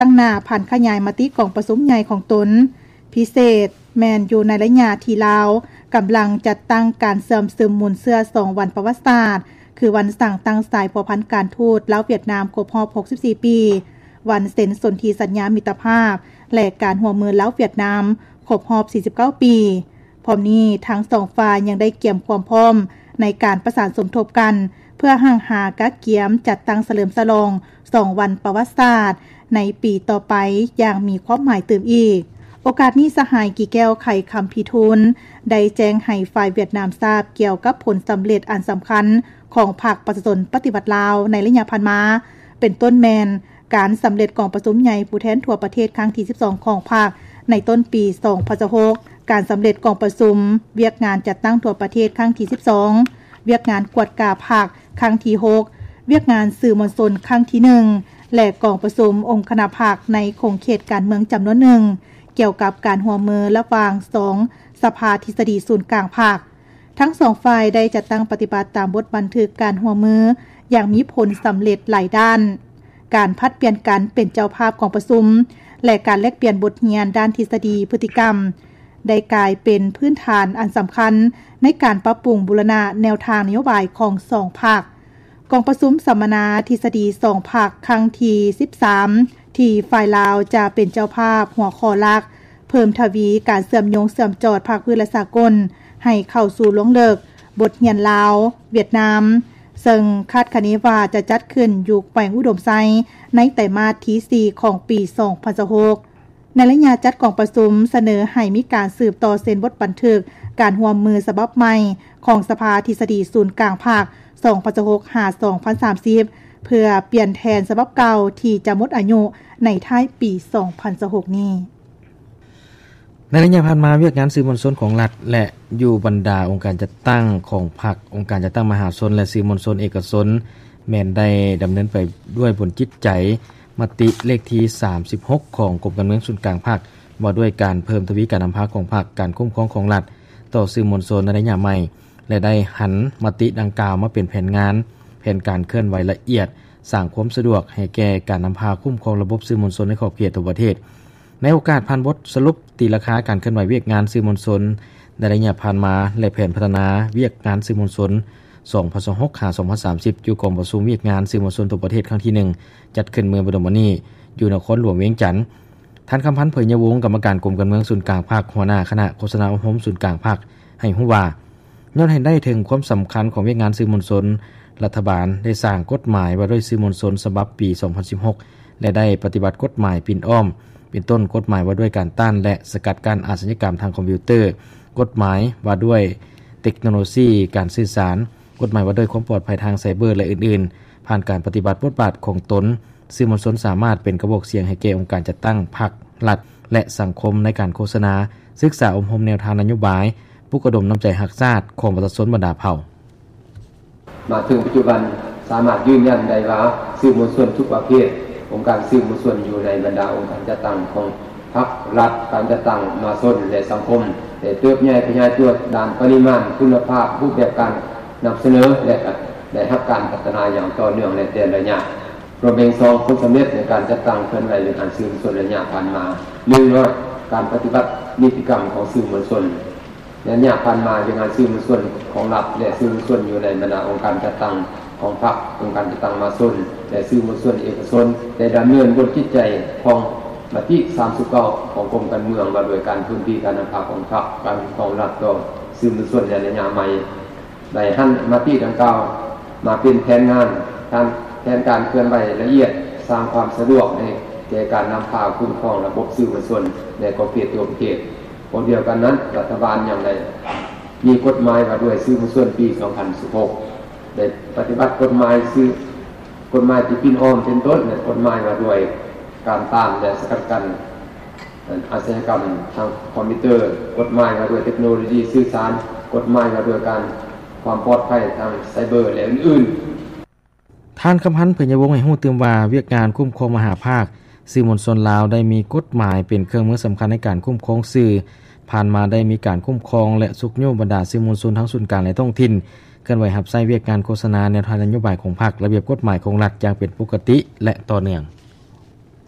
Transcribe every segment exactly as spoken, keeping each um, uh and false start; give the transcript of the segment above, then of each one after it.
ตั้งหน้าผ่านขยายมติของประชุมใหญ่ของตนพิเศษแมนอยู่ในระยะที่ลาวกำลังจัดตั้งการเสริมซึมมูลเสื้อสองวันประวัติศาสตร์คือวันสั่งตั้งสายพัวพันธ์การทูตลาวเวียดนามครบรอบหกสิบสี่ปีวันเซ็นสนธิสัญญามิตรภาพและการร่วมมือลาวเวียดนามครบรอบสี่สิบเก้าปีพร้อมนี้ทั้งสองฝ่ายยังได้เตรียมความพร้อมในการประสานสมทบกันเพื่อหั่งหากักเกียมจัดตั้งเฉลิมฉลองสองวันประวัติศาสตร์ในปีต่อไปอย่างมีความหมายเติมอีกโอกาสนี้สหายกี่แก้วไข่คำพิทูลได้แจ้งให้ฝ่ายเวียดนามทราบเกี่ยวกับผลสำเร็จอันสำคัญของภาคประชาชนปฏิบัติลาวในระยะผ่านมาเป็นต้นแมนการสำเร็จของประชุมใหญ่ผู้แทนทั่วประเทศครั้งที่สิบสองของภาคในต้นปีสองพันสิบหกการสำเร็จของประชุมเวียกงานจัดตั้งทั่วประเทศครั้งที่สิบสองเวียกงานกวดกาภาคครั้งที่หกเวียกงานสื่อมวลชนครั้งที่หนึ่งและกองประชุมองค์คณะภาคในโครงเขตการเมืองจำนวนหนึ่งเกี่ยวกับการร่วมมือระหว่างสองสภาทฤษฎีศูนย์กลางภาคทั้งสองฝ่ายได้จัดตั้งปฏิบัติตามบทบันทึกการร่วมมืออย่างมีผลสำเร็จหลายด้านการพัดเปลี่ยนกันเป็นเจ้าภาพของประชุมและการแลกเปลี่ยนบทเรียนด้านทฤษฎีพฤติกรรมได้กลายเป็นพื้นฐานอันสำคัญในการปรับปรุงบูรณะแนวทางนโยบายของสองภาคกองประชุมสัมมนาทฤษฎีสองภาคครั้งที่สิบสามที่ฝ่ายลาวจะเป็นเจ้าภาพหัวข้อหลักเพิ่มทวีการเสื่อมโยงเสื่อมจอดภาคพื้นและสากลให้เข้าสู่ลงเลิกบทเรียนลาวเวียดนามซึ่งคาดคะเนว่าจะจัดขึ้นอยู่แขวงอุดมไซในไตรมาสที่สี่ของปีสองพันสิบหกในระยะจัดกองประชุมเสนอให้มีการสืบต่อเส้นบทบันทึกการร่วมมือฉบับใหม่ของสภาทฤษฎีศูนย์กลางภาคสองพันสิบหก ถึง สองพันสามสิบเพื่อเปลี่ยนแทนฉบับเก่าที่จะหมดอายุในท้ายปีสองพันสิบหกนี้ในระยะผ่านมาเวียกงานสื่อมวลชนของรัฐและอยู่บรรดาองค์การจัดตั้งของพรรคองค์การจัดตั้งมหาชนและสื่อมวลชนเอกชนแม้นได้ดำเนินไปด้วยบนจิตใจมติเลขที่สามสิบหกของกรมการเมืองศูนย์กลางภาคว่าด้วยการเพิ่มทวีการนำพาของพรรคการคุ้มครองของรัฐต่อสื่อมวลชนในระยะใหม่และได้หันมติดังกล่าวมาเป็นแผนงานแผนการเคลื่อนไหวละเอียดสร้างความสะดวกให้แก่การนำพาคุ้มครองระบบสื่อมวลชนในขอบเขตทั่วประเทศในโอกาสผ่านบทสรุปตีราคาการเคลื่อนไหวเวียกงานสื่อมวลชนในระยะผ่านมาและแผนพัฒนาเวียกงานสื่อมวลชนสองพันยี่สิบหก ถึง สองพันสามสิบอยู่กองประชุมเวียกงานสื่อมวลชนทั่วประเทศครั้งที่หนึ่งจัดขึ้นเมืองบรมนีอยู่นครหลวงเวียงจันทน์ท่านคำพันธ์เผยยวงศ์กรรมการกรมการเมืองศูนย์กลางภาคหัวหน้าคณะโฆษณาอบรมศูนย์กลางภาคให้ฮู้ว่าย้อนเห็นได้ถึงความสำคัญของเวียกงานสื่อมวลชนรัฐบาลได้สร้างกฎหมายว่าด้วยสื่อมวลชนฉบับปีสองพันสิบหกและได้ปฏิบัติกฎหมายปิ่นอ้อมเป็นต้นกฎหมายว่าด้วยการต้านและสกัดกั้นอาชญากรรมทางคอมพิวเตอร์กฎหมายว่าด้วยเทคโนโลยีการสื่อสารกฎหมายว่าด้วยความปลอดภัยทางไซเบอร์และอื่นๆผ่านการปฏิบัติบทบาทของตนสื่อมวลชนสามารถเป็นกระบอกเสียงให้แก่องค์การจัดตั้งพรรครัฐและสังคมในการโฆษณาศึกษาอบรมแนวทางนโยบายปลุกระดมน้ำใจรักชาติของประชาชนบรรดาเผ่ามาถึงปัจจุบันสามารถยืนยันได้ว่าสื่อมวลชนทุกประเภทองค์การสื่อมวลชนอยู่ในบรรดาองค์การจัดตั้งของพรรครัฐการจัดตั้งมาชนและสังคมได้เติบใหญ่ขยายตัวด้านปริมาณคุณภาพรูปแบบการนำเสนอและได้รับการพัฒนาอย่างต่อเนื่องและแต่ละระยะรวมเป็นสองผลสำเร็จในการจัดตั้งเคลื่อนไหวในการสื่อมวลชนระยะผ่านมาหนึ่งว่าการปฏิบัตินิติกรรมของสื่อมวลชนและระยะผ่านมาในงานสื่อมวลชนของรัฐและสื่อมวลชนอยู่ในบรรดาองค์การจัดตั้งของพรรคองค์การจัดตั้งมาชนและสื่อมวลชนเอกชนได้ดำเนินบนจิตใจของมติสามสิบเก้าของกรมการเมืองว่าโดยการพื้นที่การนำพาของพรรคการของรัฐต่อสื่อมวลชนในระยะใหม่ได้หันมติดังกล่าวมาเป็นแผนงานการแผนการเคลื่อนไหวละเอียดสร้างความสะดวกในแก่การนำพาคุ้มครองระบบสื่อมวลชนในขอบเขตตัวประเทศคนเดียวกันนั้นรัฐบาลอย่างไรมีกฎหมายว่าด้วยสื่อมวลชนปีสองพันสิบหกได้ปฏิบัติกฎหมายสื่อกฎหมายที่ปิ่นอ้อมเป็นต้นและกฎหมายว่าด้วยการต้านและสกัดกั้นอาชญากรรมทางคอมพิวเตอร์กฎหมายว่าด้วยเทคโนโลยีสื่อสารกฎหมายว่าด้วยการความปลอดภัยทางไซเบอร์และอื่นๆท่านคำพันธ์เผยยวงให้ฮู้เตือนว่าเวียกงานคุ้มครองมหาภาคสื่อมวลชนลาวได้มีกฎหมายเป็นเครื่องมือสำคัญในการคุ้มครองสื่อผ่านมาได้มีการคุ้มครองและสุขโยบรรดาสื่อมวลชนทั้งส่วนกลางและท้องถิ่นเคลื่อนไหวรับใช้เวียกงานโฆษณาแนวทางนโยบายของพรรคระเบียบกฎหมายของรัฐอย่างเป็นปกติและต่อเนื่อง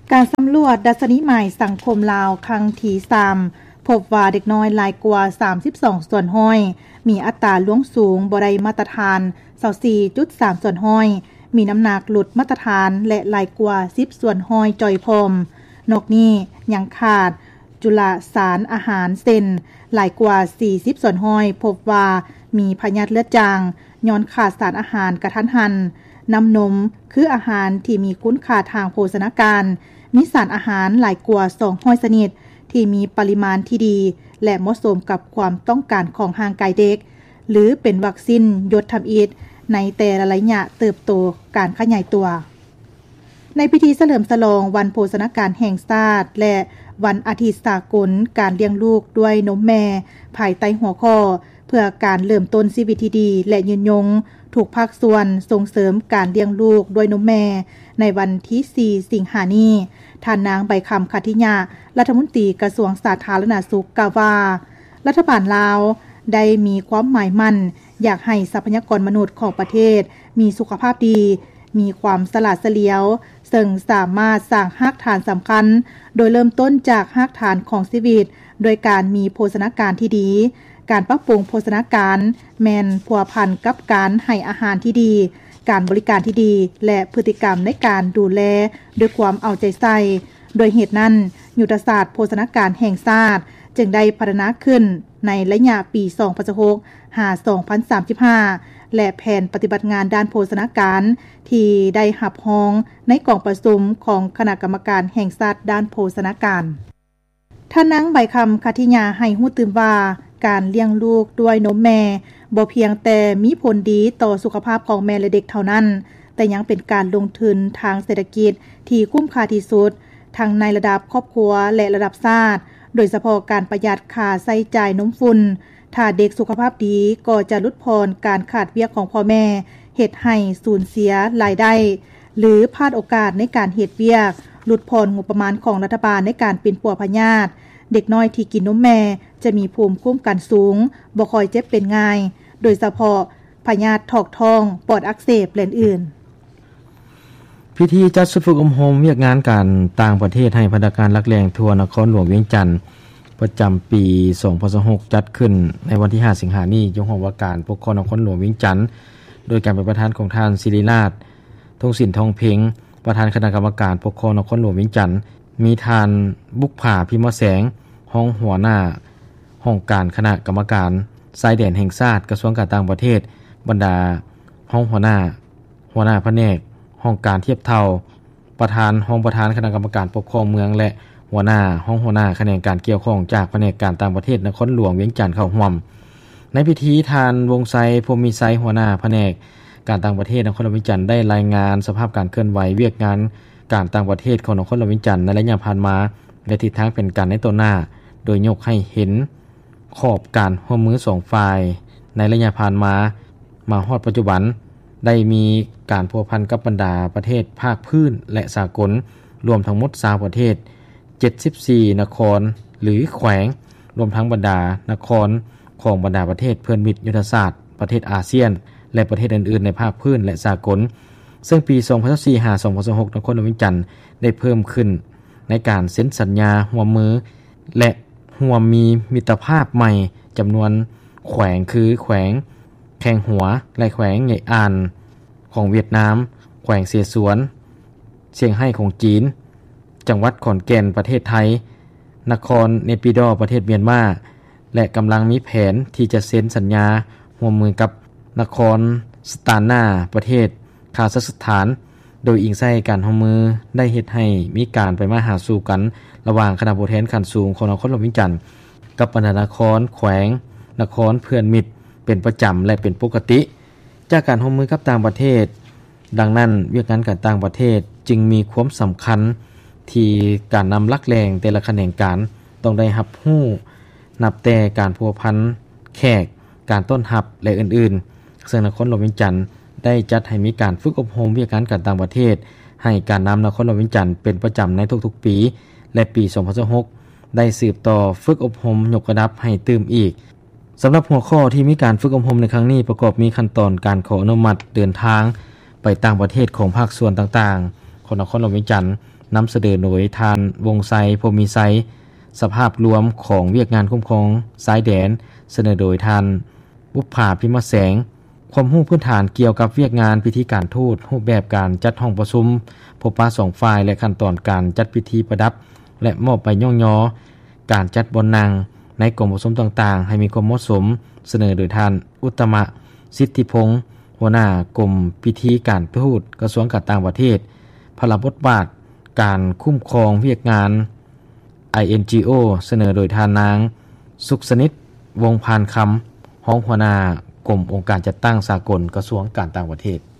การสำรวจดัชนีใหม่สังคมลาวครั้งที่สามพบว่าเด็กน้อยหลายกว่าสามสิบสองส่วนห้อยมีอัตราล่วงสูงบ่ได้มาตรฐาน ยี่สิบสี่จุดสาม ส่วนห้อยมีน้ำหนักหลุดมาตรฐานและหลายกว่าสิบส่วนห้อยจ่อยพรมนอกนี้ยังขาดจุลสารอาหารเส้นหลายกว่าสี่สิบส่วนห้อยพบว่ามีพยาธิเลือดจางย้อนขาดสารอาหารกระทันหันน้ำนมคืออาหารที่มีคุณค่าทางโภชนาการมีสารอาหารหลายกว่าสองร้อยชนิดที่มีปริมาณที่ดีและเหมาะสมกับความต้องการของร่างกายเด็กหรือเป็นวัคซีนยดทำอิฐในแต่ละระยะเติบโตการขยายตัวในพิธีเฉลิมฉลองวันโภชนาการแห่งชาติและวันอาทิตย์สากลการเลี้ยงลูกด้วยนมแม่ภายใต้หัวข้อเพื่อการเริ่มต้นชีวิตที่ดีและยืนยงถูกภาคส่วนส่งเสริมการเลี้ยงลูกด้วยนมแม่ในวันที่สี่สิงหาคมนี้ท่านนางใบคำคัทธิยารัฐมนตรีกระทรวงสาธารณสุขกล่าวว่ารัฐบาลลาวได้มีความหมายมั่นอยากให้ทรัพยากรมนุษย์ของประเทศมีสุขภาพดีมีความสลาดเฉลียวซึ่งสามารถสร้างรากฐานสำคัญโดยเริ่มต้นจากรากฐานของชีวิตโดยการมีโภชนาการที่ดีการปรับปรุงโภชนาการแม่นพัวพันกับการให้อาหารที่ดีการบริการที่ดีและพฤติกรรมในการดูแลด้วยความเอาใจใส่โดยเหตุนั้นยุทธศาสตร์โภชนาการแห่งชาติจึงได้พัฒนาขึ้นในระยะปี สองพันสิบหก ถึง สองพันสามสิบห้า และแผนปฏิบัติงานด้านโภชนาการที่ได้รับรองในกองประชุมของคณะกรรมการแห่งชาติด้านโภชนาการท่านนางใบคำคัทธิยาให้ฮู้ตื่นว่าการเลี้ยงลูกด้วยนมแม่บ่เพียงแต่มีผลดีต่อสุขภาพของแม่และเด็กเท่านั้นแต่ยังเป็นการลงทุนทางเศรษฐกิจที่คุ้มค่าที่สุดทั้งในระดับครอบครัวและระดับชาติโดยเฉพาะการประหยัดค่าใช้จ่ายนมฝุ่นถ้าเด็กสุขภาพดีก็จะลดพรการขาดเวียกของพ่อแม่เฮ็ดให้สูญเสียรายได้หรือพลาดโอกาสในการเฮ็ดเวียกลดพรงบประมาณของรัฐบาลในการเป็นปัวพยาธิเด็กน้อยที่กินนมแม่จะมีภูมิคุ้มกันสูงบ่ค่อยเจ็บเป็นง่ายโดยเฉพาะพยาธิถอกท้องปอดอักเสบและอื่นพิธีจัดฝึกอบรมเวียกงานการต่างประเทศให้พนักงานหลักแหล่งทั่วนครหลวงเวียงจันทน์ประจำปี สองพันยี่สิบหก จัดขึ้นในวันที่ห้าสิงหาคมนี้ยกห้องว่าการปกครองนครหลวงเวียงจันทน์โดยการเป็นประธานของท่านศิริราชทงศิลป์ทองเพ็งประธานคณะกรรมการปกครองนครหลวงเวียงจันทน์มีท่านบุกผาพิมพ์แสงห้องหัวหน้าห้องการคณะกรรมการชายแดนแห่งชาติกระทรวงการต่างประเทศบรรดาห้องหัวหน้าหัวหน้าแผนกห้องการเทียบเท่าประธานห้องประธานคณะกรรมการปกครองเมืองและหัวหน้าห้องหัวหน้าแผนกการเกี่ยวข้องจากแผนกการต่างประเทศนครหลวงเวียงจันทน์เข้าร่วมในพิธีทานวงไซพรหมมีไซหัวหน้าแผนกการต่างประเทศนครหลวงเวียงจันทน์ได้รายงานสภาพการเคลื่อนไหวเวียกงานการต่างประเทศของนครหลวงเวียงจันทน์ในระยะผ่านมาและทิศทางเป็นการในต้นหน้าโดยยกให้เห็นขอบการร่วมมือสองฝ่ายในระยะผ่านมามาฮอดปัจจุบันได้มีการพัวพันกับบรรดาประเทศภาคพื้นและสากลรวมทั้งหมดสามประเทศเจ็ดสิบสี่นครหรือแขวงรวมทั้งบรรดานครของบรรดาประเทศเพื่อนมิตรยุทธศาสตร์ประเทศอาเซียนและประเทศอื่นๆในภาคพื้นและสากลซึ่งปี สองพันยี่สิบสี่ ถึง สองพันยี่สิบหก นครหลวงเวียงจันทน์ได้เพิ่มขึ้นในการเซ็นสัญญาร่วมมือและร่วมมีมิตรภาพใหม่จำนวนแขวงคือแขวงแขงหัวและแขวงใหญ่อานของเวียดนามแขวงเสียสวนเชียงไฮ้ของจีนจังหวัดขอนแก่นประเทศไทยนครเนปิดอประเทศเมียนมาและกำลังมีแผนที่จะเซ็นสัญญาร่วมมือกับนครสตานาประเทศคาซัคสถานโดยอิงใส่การร่วมมือได้เฮ็ดให้มีการไปมาหาสู่กันระหว่างคณะผู้แทนขั้นสูงของนครหลวงเวียงจันทน์กับบรรดานครแขวงนครเพื่อนมิตรเป็นประจำและเป็นปกติจากการร่วมมือกับต่างประเทศดังนั้นเวียกงานการต่างประเทศจึงมีความสำคัญที่การนำหลักแหล่งแต่ละแขนงการต้องได้รับรู้นับแต่การพัวพันแขกการต้อนรับและอื่นๆซึ่งนครหลวงเวียงจันทน์ได้จัดให้มีการฝึกอบรมเวียกงานการต่างประเทศให้การนำนครหลวงเวียงจันทน์เป็นประจำในทุกๆปีและปี สองพันยี่สิบหก ได้สืบต่อฝึกอบรมยกระดับให้ตื่มอีกสำหรับหัวข้อที่มีการฝึกอบรมในครั้งนี้ประกอบมีขั้นตอนการขออนุมัติเดินทางไปต่างประเทศของภาคส่วนต่างๆของนครหลวงเวียงจันทน์นําเสนอโดยทานวงไซพรหมีไซสภาพรวมของเวียกงานคุ้มครองสายแดนเสนอโดยทานบุพภาพิมพ์แสงความรู้พื้นฐานเกี่ยวกับเวียกงานพิธีการทูตรูปแบบการจัดห้องประชุมพบปะสองฝ่ายและขั้นตอนการจัดพิธีประดับและมอบใบย่องยอการจัดบนนางในกรมประชุมต่างๆให้มีความเหมาะสมเสนอโดยทานอุตตมะสิทธิพงษ์หัวหน้ากรมพิธีการทูตกระทรวงการต่างประเทศพระบทบาทการคุ้มครองเวียกงาน ไอ เอ็น จี โอ เสนอโดยทานนางสุขสนิทวงศ์พานคำรองหัวหน้ากรมองค์การจัดตั้งสากลกระทรวงการต่างประเทศ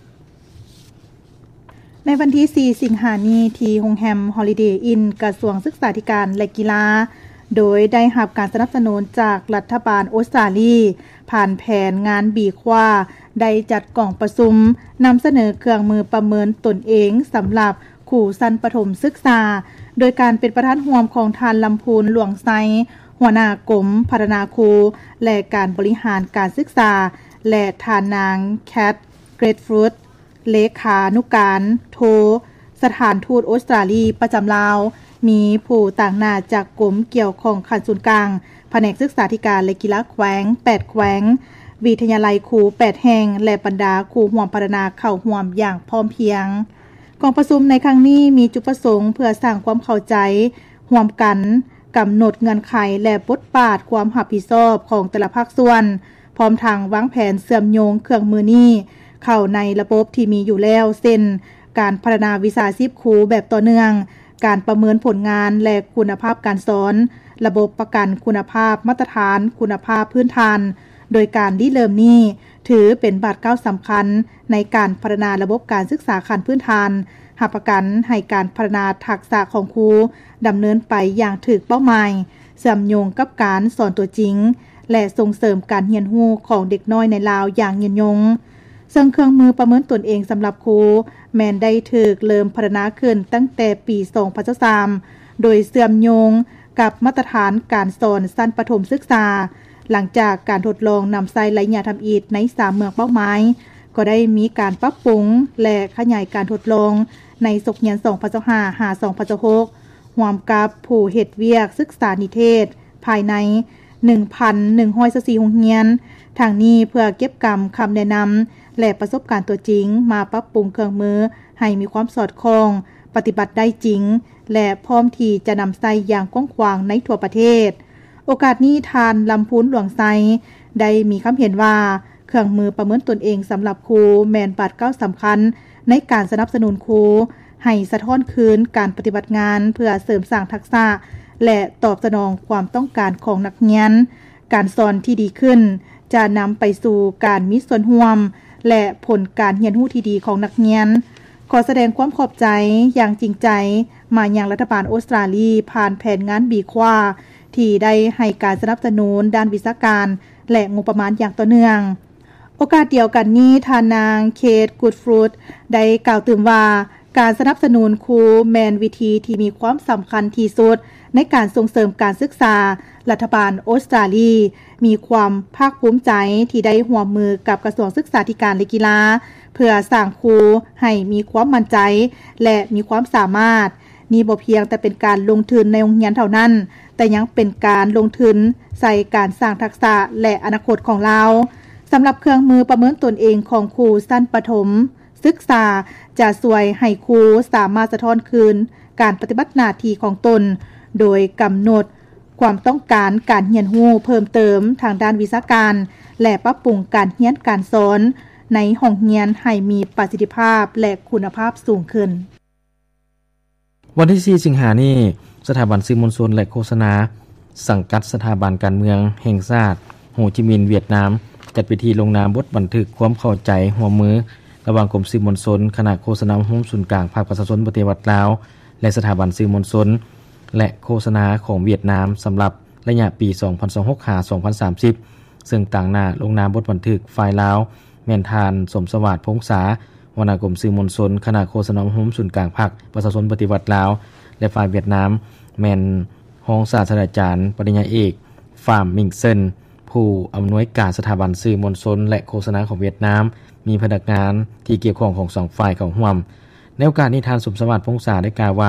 ในวันที่สี่สิงหาคมนี้ที่โรงแรม Holiday Inn กระทรวงศึกษาธิการและกีฬาโดยได้รับการสนับสนุนจากรัฐบาลออสเตรเลียผ่านแผนงานบีควาได้จัดกล่องประชุมนําเสนอเครื่องมือประเมินตนเองสําหรับครูชั้นประถมศึกษาโดยการเป็นประธานร่วมของทานลำพูนหลวงไซหัวหน้ากรมพัฒนาครูและการบริหารการศึกษาและทานนางแคทเกรดฟรุตเลขานุการโทสถานทูตออสเตรเลียประจําลาวมีผู้ต่างหน้าจากกรมเกี่ยวของขั้นศูนย์กลางแผนกศึกษาธิการและกีฬาแขวงแปดแขวงวิทยาลัยครูแปดแห่งและบรรดาครูร่วมพัฒนาเข้าร่วมอย่างพร้อมเพรียงกองประชุมในครั้งนี้มีจุดประสงค์เพื่อสร้างความเข้าใจร่วมกันกำหนดเงื่อนไขและบทบาทความรับผิดชอบของแต่ละภาคส่วนพร้อมทางวางแผนเชื่อมโยงเครื่องมือนี้เข้าในระบบที่มีอยู่แล้วเช่นการพัฒนาวิชาชีพครูแบบต่อเนื่องการประเมินผลงานและคุณภาพการสอนระบบประกันคุณภาพมาตรฐานคุณภาพพื้นฐานโดยการริเริ่มนี้ถือเป็นบาทเก้าสําคัญในการพัฒนาระบบการศึกษาขั้นพื้นฐานรับประกันให้การพัฒนาทักษะของครูดําเนินไปอย่างถูกเป้าหมายเชื่อมโยงกับการสอนตัวจริงและส่งเสริมการเรียนรู้ของเด็กน้อยในลาวอย่างยืนยงซึ่งเครื่องมือประเมินตนเองสําหรับครูแม้นได้ถูกเริ่มพัฒนาขึ้นตั้งแต่ปี สองพันสิบสาม โดยเชื่อมโยงกับมาตรฐานการสอนชั้นประถมศึกษาหลังจากการทดลองนําใช้หลายอย่างทําอิฐในสามเมืองเป้าหมายก็ได้มีการปรับปรุงและขยายการทดลองในศกเรียน สองพันสิบห้า หา สองพันสิบหก ร่วมกับผู้เฮ็ดเวียกศึกษานิเทศภายใน หนึ่งพันหนึ่งร้อยสิบสี่ โรงเรียนทางนี้เพื่อเก็บกรรมคำแนะนําและประสบการณ์ตัวจริงมาปรับปรุงเครื่องมือให้มีความสอดคล้องปฏิบัติได้จริงและพร้อมที่จะนําใช้อย่างกว้างขวางในทั่วประเทศโอกาสนี้ทานลำพูนหลวงไซได้มีคำเห็นว่าเครื่องมือประเมินตนเองสําหรับครูแม่นบาทเก้าสําคัญในการสนับสนุนครูให้สะท้อนคืนการปฏิบัติงานเพื่อเสริมสร้างทักษะและตอบสนองความต้องการของนักเรียนการสอนที่ดีขึ้นจะนําไปสู่การมีส่วนร่วมและผลการเรียนรู้ที่ดีของนักเรียนขอแสดงความขอบใจอย่างจริงใจมายังรัฐบาลออสเตรเลียผ่านแผนงานบีควาที่ได้ให้การสนับสนุนด้านวิชาการและงบประมาณอย่างต่อเนื่องโอกาสเดียวกันนี้ทานางเคทกูดฟรุตได้กล่าวตื่นว่าการสนับสนุนครูแมนวิธีที่มีความสําคัญที่สุดในการส่งเสริมการศึกษารัฐบาลออสเตรเลียมีความภาคภูมิใจที่ได้ร่วมมือกับกระทรวงศึกษาธิการและกีฬาเพื่อสร้างครูให้มีความมั่นใจและมีความสามารถนี่บ่เพียงแต่เป็นการลงทุนในโรงเรียนเท่านั้นแต่ยังเป็นการลงทุนใส่การสร้างทักษะและอนาคตของเราสําหรับเครื่องมือประเมินตนเองของครูชั้นประถมศึกษาจะช่วยให้ครูสามารถสะท้อนคืนการปฏิบัติหน้าที่ของตนโดยกําหนดความต้องการการเรียนรู้เพิ่มเติมทางด้านวิชาการและปรับปรุงการเรียนการสอนในห้องเรียนให้มีประสิทธิภาพและคุณภาพสูงขึ้นวันที่สี่สิงหาคมนี้สถาบันสื่อมวลชนและโฆษณาสังกัดสถาบันการเมืองแห่งชาติโฮจิมินห์เวียดนามจัดพิธีลงนามบทบันทึกความเข้าใจร่วมมือระหว่างกรมสื่อมวลชนคณะโฆษณาโฮมศูนย์กลางภาคประชาชนปฏิวัติลาวและสถาบันสื่อมวลชนและโฆษณาของเวียดนามสําหรับระยะปี สองพันยี่สิบหก ถึง สองพันสามสิบ ซึ่งต่างหน้าลงนามบทบันทึกฝ่ายลาวแม่นทานสมสวัสดิ์พงษาหัวหน้ากรมสื่อมวลชนคณะโฆษณาโฮมศูนย์กลางภาคประชาชนปฏิวัติลาวและฝ่ายเวียดนามแม่นรองศาสตราจารย์ปริญญาเอกฟาร์มมิงเซินผู้อำนวยการสถาบันสื่อมวลชนและโฆษณาของเวียดนามมีพนักงานที่เกี่ยวข้องของสองฝ่ายเข้าร่วมในโอกาสนี้ทานสมสวัสดิ์พงษาได้กล่าวว่า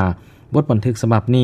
บทบันทึกฉบับนี้